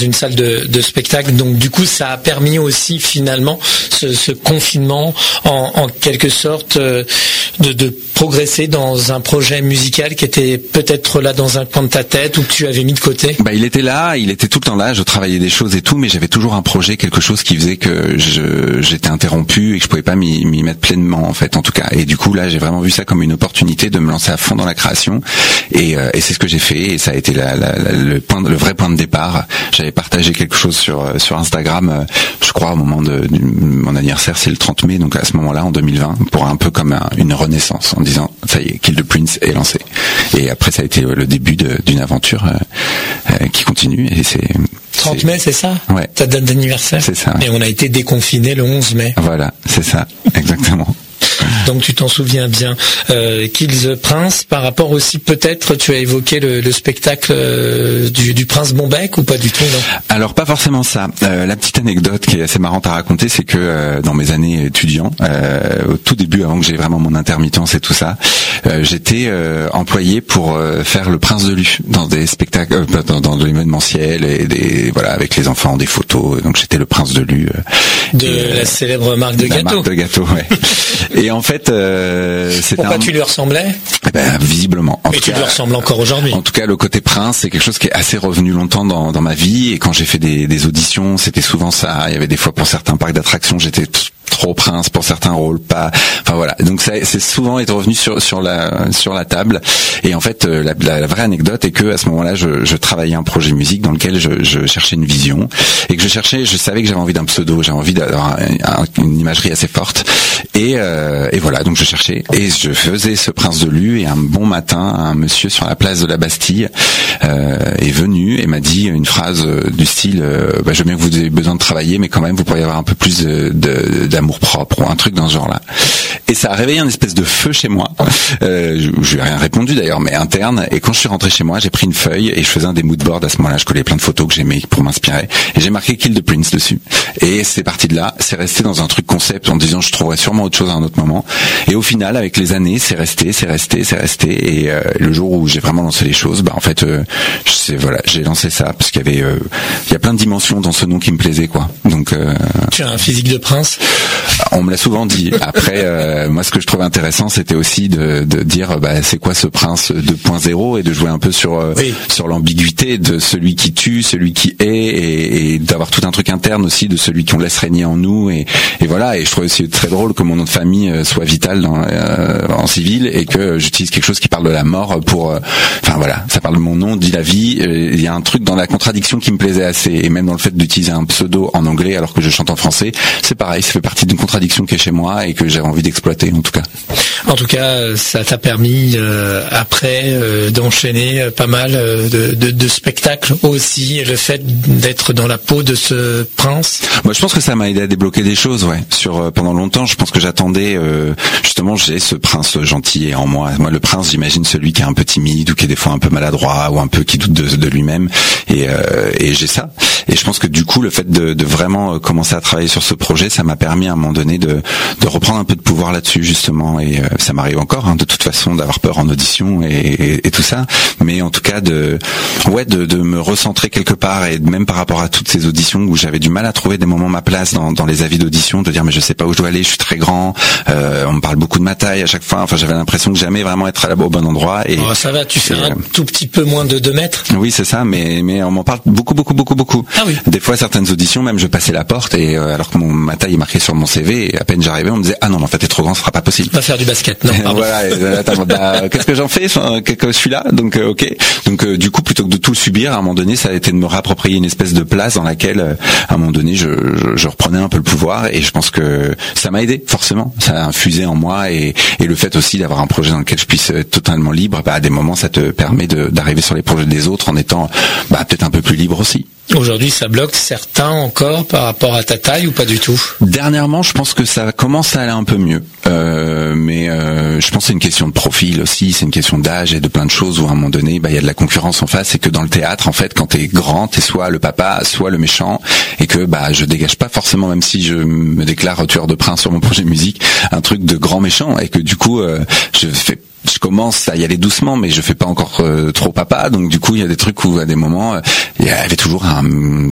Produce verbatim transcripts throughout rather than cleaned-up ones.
une salle de, de spectacle. Donc du coup, ça a permis aussi finalement ce, ce confinement en, en quelque sorte euh, de, de progresser dans un projet musical qui était peut-être là dans un coin de ta tête ou que tu avais mis de côté. Bah, il était là, il était tout le temps là. Je travaillais des choses et tout, mais j'avais toujours un projet, quelque chose qui faisait que je, j'étais interrompu et que je pouvais pas m'y, m'y mettre pleinement en fait, en tout cas. Et du coup là, j'ai vraiment vu ça comme une opportunité de me lancer à fond dans la création. Et, euh, et c'est ce que j'ai fait. Et ça a été la, la, la, le point, le vrai point de départ. J'avais partagé quelque chose sur sur Instagram, euh, je crois au moment de, de mon anniversaire, c'est le trente mai, donc à ce moment-là, en deux mille vingt, pour un peu comme un, une renaissance, en disant ça y est, Kill the Prince est lancé. Et après, ça a été le début de, d'une aventure euh, euh, qui continue. Et c'est trente mai, c'est ça? Ouais. Ta date d'anniversaire? C'est ça. Et on a été déconfinés le onze mai. Voilà, c'est ça, exactement. Donc tu t'en souviens bien. Euh, Kill the Prince, par rapport aussi peut-être, tu as évoqué le, le spectacle euh, du, du Prince Bombec ou pas du tout, non? Alors pas forcément ça. Euh, la petite anecdote qui est assez marrante à raconter, c'est que euh, dans mes années étudiants, euh, au tout début, avant que j'ai vraiment mon intermittence et tout ça, euh, j'étais euh, employé pour euh, faire le Prince de Lu dans des spectacles, euh, dans, dans de l'événementiel et des voilà avec les enfants, des photos. Donc j'étais le Prince de Lu. Euh, de et, la euh, célèbre marque de la gâteau. Marque de gâteau, ouais. Et en fait, euh, c'était pourquoi un... tu lui ressemblais? Eh ben, visiblement. En Et tout tu cas, lui ressembles encore aujourd'hui. En tout cas, le côté prince, c'est quelque chose qui est assez revenu longtemps dans, dans ma vie. Et quand j'ai fait des, des auditions, c'était souvent ça. Il y avait des fois pour certains parcs d'attractions, j'étais t- trop prince pour certains rôles, pas. Enfin voilà. Donc ça, c'est souvent été revenu sur sur la sur la table. Et en fait, la, la, la vraie anecdote est que à ce moment-là, je, je travaillais un projet musique dans lequel je, je cherchais une vision et que je cherchais. Je savais que j'avais envie d'un pseudo, j'avais envie d'avoir un, un, une imagerie assez forte. Et, euh, et voilà, donc je cherchais et je faisais ce Prince de Lu. Et un bon matin, un monsieur sur la place de la Bastille euh, est venu et m'a dit une phrase du style euh, bah, je veux bien que vous ayez besoin de travailler, mais quand même vous pourriez avoir un peu plus de, de, d'amour propre ou un truc dans ce genre-là. Et ça a réveillé un espèce de feu chez moi. Euh, je, je lui ai rien répondu d'ailleurs, mais interne. Et quand je suis rentré chez moi, j'ai pris une feuille et je faisais un des moodboards à ce moment-là. Je collais plein de photos que j'aimais pour m'inspirer. Et j'ai marqué Kill the Prince dessus. Et c'est parti de là. C'est resté dans un truc concept en disant je trouverai sûrement autre chose à un autre moment. Et au final, avec les années, c'est resté, c'est resté, c'est resté. Et euh, le jour où j'ai vraiment lancé les choses, bah en fait, euh, c'est voilà, j'ai lancé ça parce qu'il y avait, euh, il y a plein de dimensions dans ce nom qui me plaisait quoi. Donc euh, tu as un physique de prince. On me l'a souvent dit. Après, euh, moi, ce que je trouvais intéressant, c'était aussi de, de dire, bah, c'est quoi ce prince deux point zéro et de jouer un peu sur euh, oui. sur l'ambiguïté de celui qui tue, celui qui est, et, et d'avoir tout un truc interne aussi de celui qu'on laisse régner en nous. Et, et voilà. Et je trouvais aussi très drôle que mon nom de famille soit Vital dans, euh, en civil et que j'utilise quelque chose qui parle de la mort pour. Euh, enfin voilà, ça parle de mon nom, dit la vie. Il y a un truc dans la contradiction qui me plaisait assez, et même dans le fait d'utiliser un pseudo en anglais alors que je chante en français, c'est pareil. Ça fait partie d'une contradiction qui est chez moi et que j'avais envie d'exploiter en tout cas. En tout cas, ça t'a permis euh, après euh, d'enchaîner pas mal euh, de, de, de spectacles aussi, et le fait d'être dans la peau de ce prince. Moi, je pense que ça m'a aidé à débloquer des choses, ouais. Sur euh, pendant longtemps, je pense que j'attendais euh, justement, j'ai ce prince gentil en moi. Moi, le prince, j'imagine celui qui est un peu timide ou qui est des fois un peu maladroit ou un peu qui doute de, de lui-même. Et, euh, et j'ai ça. Et je pense que du coup, le fait de, de vraiment commencer à travailler sur ce projet, ça m'a permis à un moment donné de, de reprendre un peu de pouvoir là-dessus justement. Et euh, ça m'arrive encore, hein, de toute façon, d'avoir peur en audition et, et, et tout ça. Mais en tout cas, de, ouais, de, de me recentrer quelque part, et même par rapport à toutes ces auditions où j'avais du mal à trouver des moments ma place dans, dans les avis d'audition, de dire mais je sais pas où je dois aller, je suis très grand, euh, on me parle beaucoup de ma taille à chaque fois. Enfin, j'avais l'impression que jamais vraiment être là-bas au bon endroit. Et oh, ça va, tu fais et, un euh, tout petit peu moins de deux mètres. Oui, c'est ça, mais mais on m'en parle beaucoup, beaucoup, beaucoup, beaucoup. Ah oui. Des fois, certaines auditions, même je passais la porte et euh, alors que mon ma taille est marquée sur mon C V, et à peine j'arrivais, on me disait ah non, mais en fait t'es trop grand, ce sera pas possible. Va faire du basket. Non, pardon. Voilà. Et, euh, attends, bah, qu'est-ce que j'en fais enfin, que, que je suis là, donc euh, ok. Donc euh, du coup, plutôt que de tout subir, à un moment donné, ça a été de me réapproprier une espèce de place dans laquelle, euh, à un moment donné, je, je, je reprenais un peu le pouvoir. Et je pense que ça m'a aidé forcément. Ça a infusé en moi, et, et le fait aussi d'avoir un projet dans lequel je puisse être totalement libre, bah, à des moments, ça te permet de, d'arriver sur les projets des autres en étant bah, peut-être un peu plus libre aussi. Aujourd'hui, ça bloque certains encore par rapport à ta taille ou pas du tout? Dernièrement, je pense que ça commence à aller un peu mieux. Euh, mais euh, je pense que c'est une question de profil aussi, c'est une question d'âge et de plein de choses où à un moment donné, bah il y a de la concurrence en face, et que dans le théâtre, en fait, quand t'es grand, t'es soit le papa, soit le méchant, et que bah je dégage pas forcément, même si je me déclare tueur de prince sur mon projet musique, un truc de grand méchant, et que du coup, euh, je fais je commence à y aller doucement, mais je fais pas encore euh, trop papa, donc du coup il y a des trucs où à des moments euh, il y avait toujours un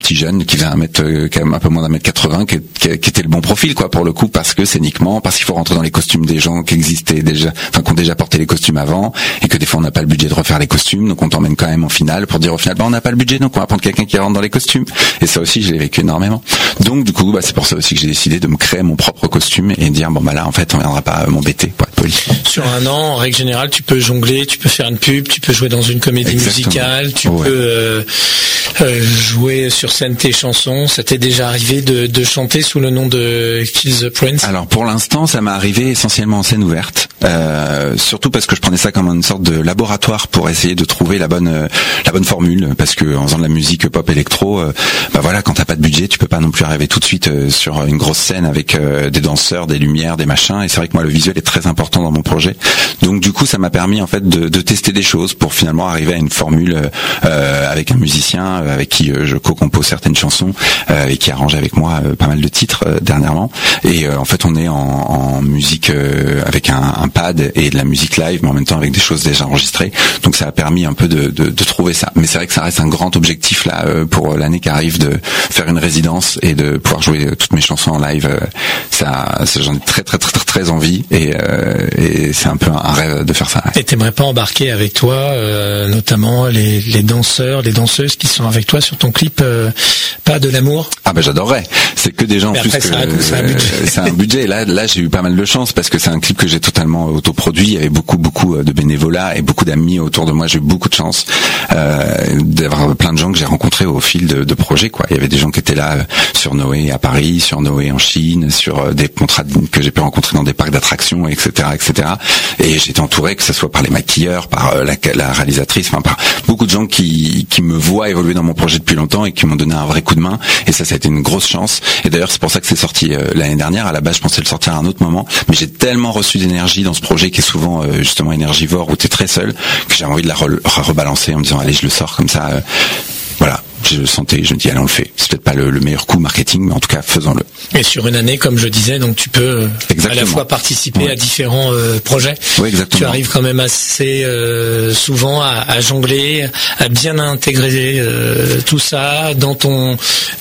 petit jeune qui faisait un mètre, euh, quand même un peu moins d'un mètre quatre-vingts, qui, qui, qui était le bon profil, quoi, pour le coup, parce que scéniquement, parce qu'il faut rentrer dans les costumes des gens qui existaient déjà, enfin, qui ont déjà porté les costumes avant, et que des fois on n'a pas le budget de refaire les costumes, donc on t'emmène quand même en finale pour dire au final, bah, on n'a pas le budget, donc on va prendre quelqu'un qui rentre dans les costumes. Et ça aussi, je l'ai vécu énormément. Donc, du coup, bah, c'est pour ça aussi que j'ai décidé de me créer mon propre costume et dire, bon, bah là, en fait, on viendra pas m'embêter, pour être poli. Sur un an, en règle générale, tu peux jongler, tu peux faire une pub, tu peux jouer dans une comédie Exactement. musicale, tu Ouais. peux euh, euh, jouer sur scène tes chansons. Ça t'est déjà arrivé de, de chanter sous le nom de Kill the Prince? Alors pour l'instant, ça m'est arrivé essentiellement en scène ouverte, euh, surtout parce que je prenais ça comme une sorte de laboratoire pour essayer de trouver la bonne euh, la bonne formule, parce que en faisant de la musique pop électro, euh, bah voilà, quand t'as pas de budget, tu peux pas non plus arriver tout de suite euh, sur une grosse scène avec euh, des danseurs, des lumières, des machins. Et c'est vrai que moi le visuel est très important dans mon projet. Donc du coup, ça m'a permis en fait de, de tester des choses pour finalement arriver à une formule euh, avec un musicien euh, avec qui euh, je co-compose certaines chansons euh, et qui arrange avec moi euh, pas mal de titres euh, dernièrement. Et euh, en fait, on est en, en musique euh, avec un, un pad et de la musique live, mais en même temps avec des choses déjà enregistrées. Donc ça a permis un peu de, de, de trouver ça. Mais c'est vrai que ça reste un grand objectif là euh, pour l'année qui arrive, de faire une résidence et de pouvoir jouer euh, toutes mes chansons en live. Euh, ça, ça j'en ai très très très très très envie et, euh, et c'est un peu un, un rêve de faire ça. Et t'aimerais pas embarquer avec toi, euh, notamment les, les danseurs, les danseuses qui sont avec toi sur ton clip euh, Pas de l'amour? Ah ben j'adorerais. C'est que des gens Mais en plus après, que c'est un coup, c'est un budget. euh, c'est un budget. Là, là, j'ai eu pas mal de chance parce que c'est un clip que j'ai totalement autoproduit. Il y avait beaucoup, beaucoup de bénévolat et beaucoup d'amis autour de moi. J'ai eu beaucoup de chance euh, d'avoir plein de gens que j'ai rencontrés au fil de, de projets. Quoi, il y avait des gens qui étaient là euh, sur Noé à Paris, sur Noé en Chine, sur euh, des contrats que j'ai pu rencontrer dans des parcs d'attractions, et cetera, et cetera. Et j'étais entouré, que ce soit par les maquilleurs, par euh, la, la réalisatrice, enfin par beaucoup de gens qui qui me voient évoluer dans mon projet depuis longtemps et qui m'ont donné un vrai coup de main. Et ça, ça a été une grosse chance. Et d'ailleurs, c'est pour ça que c'est sorti euh, l'année dernière. À la base, je pensais le sortir à un autre moment, mais j'ai tellement reçu d'énergie dans ce projet qui est souvent euh, justement énergivore, où t'es très seul, que j'ai envie de la re- rebalancer en me disant allez, je le sors comme ça. Euh, voilà. Je sentais, je me dis allez, on le fait. C'est peut-être pas le, le meilleur coup marketing, mais en tout cas faisons-le. Et sur une année, comme je disais, donc tu peux euh, à la fois participer ouais. à différents euh, projets. Oui, exactement. Tu arrives quand même assez euh, souvent à, à jongler, à bien intégrer euh, tout ça dans ton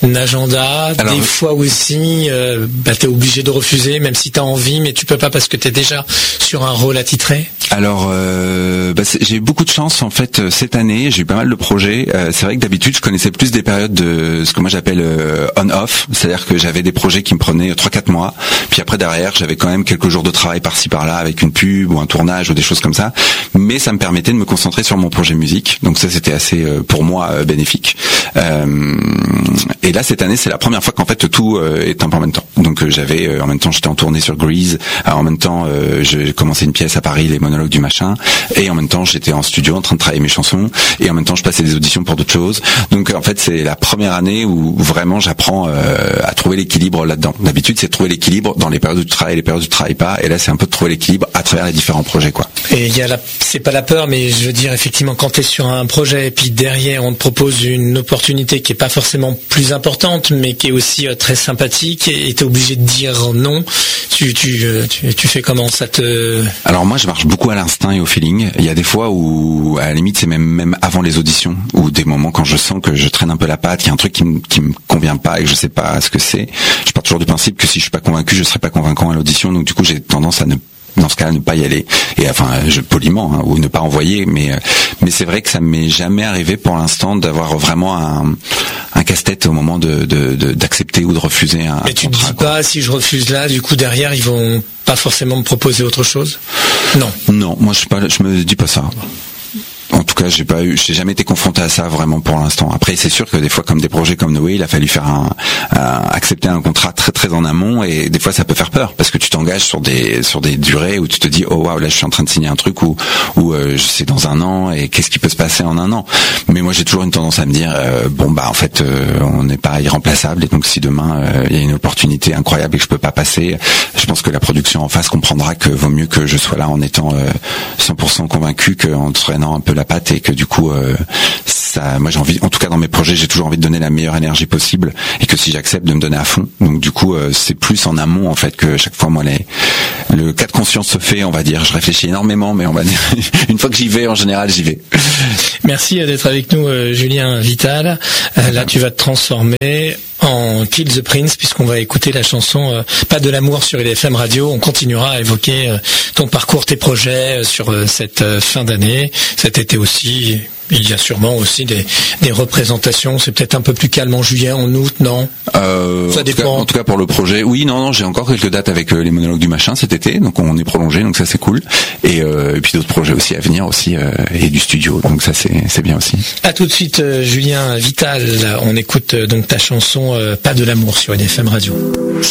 agenda. Alors, des fois aussi, euh, bah, t'es obligé de refuser, même si t'as envie, mais tu peux pas parce que t'es déjà sur un rôle attitré. Alors, euh, bah, j'ai eu beaucoup de chance en fait cette année. J'ai eu pas mal de projets. Euh, c'est vrai que d'habitude, je connaissais plus des périodes de ce que moi j'appelle euh, on-off, c'est-à-dire que j'avais des projets qui me prenaient trois quatre mois, puis après derrière j'avais quand même quelques jours de travail par-ci par-là avec une pub ou un tournage ou des choses comme ça, mais ça me permettait de me concentrer sur mon projet musique, donc ça c'était assez euh, pour moi euh, bénéfique. Euh, et là cette année c'est la première fois qu'en fait tout euh, est un peu en même temps, donc euh, j'avais euh, en même temps j'étais en tournée sur Grease, en même temps euh, j'ai commencé une pièce à Paris, les monologues du machin, et en même temps j'étais en studio en train de travailler mes chansons, et en même temps je passais des auditions pour d'autres choses, donc en fait c'est la première année où vraiment j'apprends euh, à trouver l'équilibre là-dedans. D'habitude, c'est de trouver l'équilibre dans les périodes où tu travailles et les périodes où tu travailles pas. Et là, c'est un peu de trouver l'équilibre à travers les différents projets, quoi. Et il y a la, c'est pas la peur, mais je veux dire effectivement, quand tu es sur un projet et puis derrière on te propose une opportunité qui est pas forcément plus importante, mais qui est aussi euh, très sympathique, et t'es obligé de dire non. Tu, tu, tu, tu fais comment ça te... Alors moi, je marche beaucoup à l'instinct et au feeling. Il y a des fois où, à la limite, c'est même même avant les auditions, ou des moments quand je sens que je traîne un peu la patte, il y a un truc qui me qui me convient pas et que je sais pas ce que c'est. Je pars toujours du principe que si je suis pas convaincu, je serai pas convaincant à l'audition. Donc du coup, j'ai tendance à ne dans ce cas-là, ne pas y aller. Et enfin, je poliment, hein, ou ne pas envoyer. Mais mais c'est vrai que ça m'est jamais arrivé pour l'instant d'avoir vraiment un, un casse-tête au moment de, de, de d'accepter ou de refuser un. Mais tu contrat, te dis quoi. pas, si je refuse là, du coup derrière ils vont pas forcément me proposer autre chose? Non. Non, moi je suis pas, je me dis pas ça. En tout cas, j'ai pas eu, j'ai jamais été confronté à ça vraiment pour l'instant. Après, c'est sûr que des fois, comme des projets comme Noé, il a fallu faire un, un accepter un contrat très très en amont, et des fois, ça peut faire peur parce que tu t'engages sur des sur des durées où tu te dis oh waouh, là je suis en train de signer un truc où où euh, c'est dans un an, et qu'est-ce qui peut se passer en un an. Mais moi, j'ai toujours une tendance à me dire euh, bon bah en fait, euh, on n'est pas irremplaçable, et donc si demain il euh, y a une opportunité incroyable et que je peux pas passer, je pense que la production en face comprendra que vaut mieux que je sois là en étant euh, cent pour cent convaincu qu'en traînant un peu la patte, et que du coup euh, ça, moi j'ai envie, en tout cas dans mes projets, j'ai toujours envie de donner la meilleure énergie possible, et que si j'accepte de me donner à fond, donc du coup euh, c'est plus en amont en fait que chaque fois moi les le cas de conscience se fait, on va dire. Je réfléchis énormément, mais on va dire une fois que j'y vais, en général, j'y vais. Merci d'être avec nous, euh, Julien Vital. Euh, là, tu vas te transformer en Kill the Prince, puisqu'on va écouter la chanson euh, Pas de l'amour sur L F M Radio. On continuera à évoquer euh, ton parcours, tes projets euh, sur euh, cette euh, fin d'année, cet été aussi. Il y a sûrement aussi des, des représentations. C'est peut-être un peu plus calme en juillet, en août, non euh, Ça en dépend. Tout cas, en tout cas pour le projet, oui, non, non, j'ai encore quelques dates avec euh, les monologues du machin cet été, donc on est prolongé, donc ça c'est cool. Et, euh, et puis d'autres projets aussi à venir aussi euh, et du studio, donc ça c'est c'est bien aussi. À tout de suite, euh, Julien Vital. On écoute euh, donc ta chanson euh, Pas de l'amour sur L F M Radio.